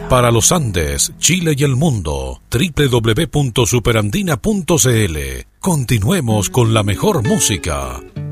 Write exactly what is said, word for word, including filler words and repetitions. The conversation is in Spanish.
Para los Andes, Chile y el mundo, doble u doble u doble u punto superandina punto c l. Continuemos con la mejor música.